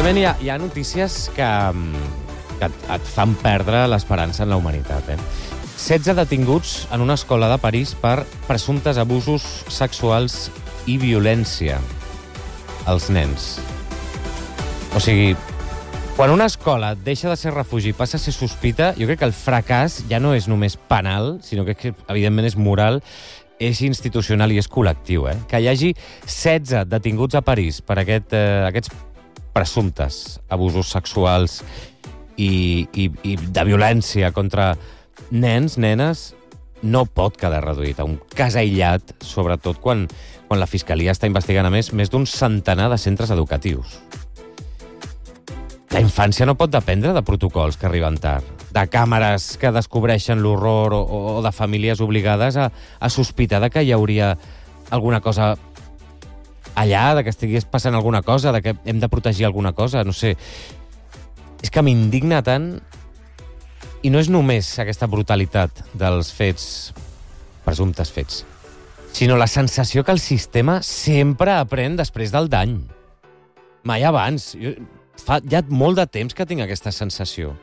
Realment hi ha notícies que et fan perdre l'esperança en la humanitat. 16 detinguts en una escola de París per presumptes abusos sexuals i violència als nens. O sigui, quan una escola deixa de ser refugi i passa a ser sospita, jo crec que el fracàs ja no és només penal, sinó que evidentment és moral, és institucional i és col·lectiu. Que hi hagi 16 detinguts a París per aquests presumptes abusos sexuals i de violència contra nens, nenes, no pot quedar reduït a un cas aïllat, sobretot quan la Fiscalia està investigant, a més d'un centenar de centres educatius. La infància no pot dependre de protocols que arriben tard, de càmeres que descobreixen l'horror o de famílies obligades a sospitar de que hi hauria alguna cosa allà, de que estigués passant alguna cosa, de que hem de protegir alguna cosa, no sé. És que m'indigna tant, i no és només aquesta brutalitat dels fets, presumptes fets, sinó la sensació que el sistema sempre aprèn després del dany. Mai abans. Fa ja molt de temps que tinc aquesta sensació.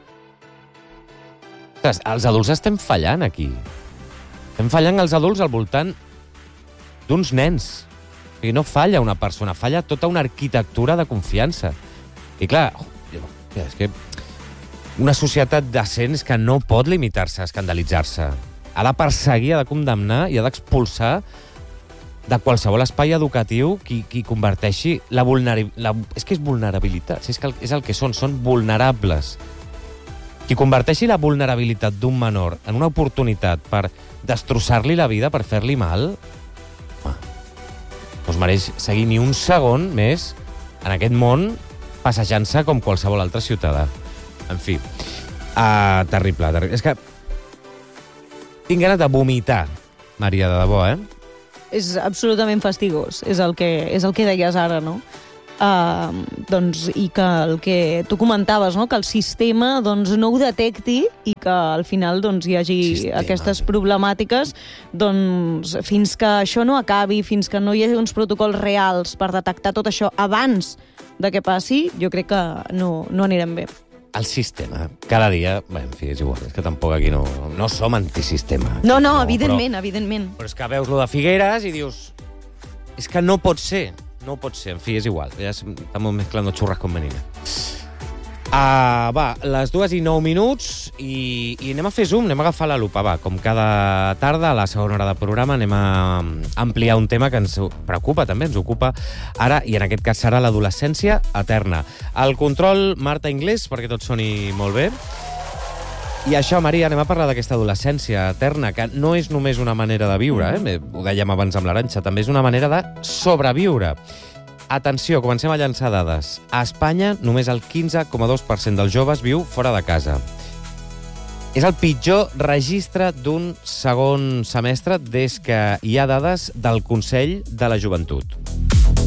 Els adults estem fallant aquí. Estem fallant els adults al voltant d'uns nens. O sigui, no falla una persona, falla tota una arquitectura de confiança. I clar, és que una societat decent és que no pot limitar-se a escandalitzar-se. Ha de perseguir, ha de condemnar i ha d'expulsar de qualsevol espai educatiu qui converteixi la vulnerabilitat... És que és vulnerabilitat, és el que són vulnerables. Qui converteixi la vulnerabilitat d'un menor en una oportunitat per destrossar-li la vida, per fer-li mal, no es mereix seguir ni un segon més en aquest món passejant-se com qualsevol altre ciutadà. En fi, terrible. És que tinc ganes de vomitar, Maria, de debò, És absolutament fastigós, és el que deies ara, no? I que el que tu comentaves, no? Que el sistema no ho detecti i que al final hi hagi aquestes problemàtiques, fins que això no acabi, fins que no hi hagi uns protocols reals per detectar tot això abans de que passi, jo crec que no anirem bé. El sistema, cada dia... Bé, en fi, és igual, és que tampoc aquí no som antisistema. No, evidentment, evidentment. Però és que veus lo de Figueres i dius... És que no pot ser, en fi, és igual. Ja estamos mezclando churras con meninas. Va, les 2:09 i anem a fer zoom, anem a agafar la lupa, va. Com cada tarda, a la segona hora del programa, anem a ampliar un tema que ens preocupa, també ens ocupa ara, i en aquest cas serà l'adolescència eterna. El control, Marta Inglés, perquè tot soni molt bé. I això, Maria, anem a parlar d'aquesta adolescència eterna, que no és només una manera de viure, ho dèiem abans amb l'Arantxa, també és una manera de sobreviure. Atenció, comencem a llançar dades. A Espanya, només el 15,2% dels joves viu fora de casa. És el pitjor registre d'un segon semestre des que hi ha dades del Consell de la Joventut.